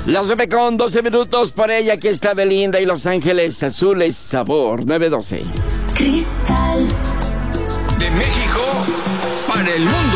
Las 9:12 por ella. Aquí está Belinda y Los Ángeles Azules, sabor 9:12. Cristal. De México para el mundo.